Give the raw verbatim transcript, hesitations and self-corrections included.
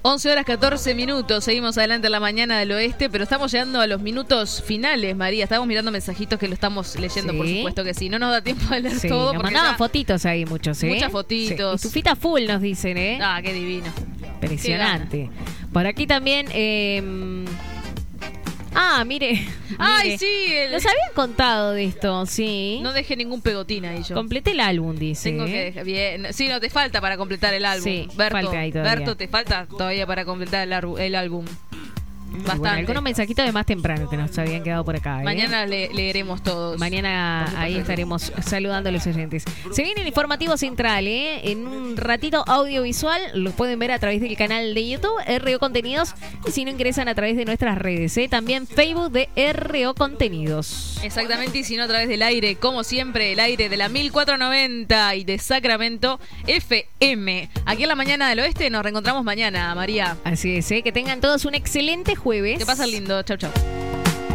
once horas catorce minutos, seguimos adelante en la mañana del oeste, pero estamos llegando a los minutos finales, María. Estamos mirando mensajitos que lo estamos leyendo, ¿sí? Por supuesto que sí. No nos da tiempo de leer sí, todo. Nos mandaban ya... fotitos ahí muchos, ¿eh? Muchas fotitos. Sí. Y tu fita full nos dicen, ¿eh? Ah, qué divino. Impresionante. Qué Por aquí también... Eh... Ah, mire. Ay, mire. sí. El... Nos habían contado de esto, sí. No dejé ningún pegotín ahí yo. Completé el álbum, dice. Tengo que dejar bien. Sí, no, te falta para completar el álbum. Sí, Berto, falta ahí todavía. Berto, te falta todavía para completar el, ar- el álbum. Bastante. Bueno, algunos mensajitos de más temprano que nos habían quedado por acá, ¿eh? Mañana le- leeremos todos. Mañana ahí estaremos saludando a los oyentes. Se viene el informativo central, ¿eh? En un ratito audiovisual. Lo pueden ver a través del canal de YouTube, R O Contenidos. Y si no, ingresan a través de nuestras redes, ¿eh? También Facebook de R O Contenidos. Exactamente, y si no, a través del aire, como siempre, el aire de la mil cuatrocientos noventa y de Sacramento F M. Aquí en la mañana del oeste nos reencontramos mañana, María. Así es, ¿eh? Que tengan todos un excelente jueves. Que pasen lindo. Chau, chau.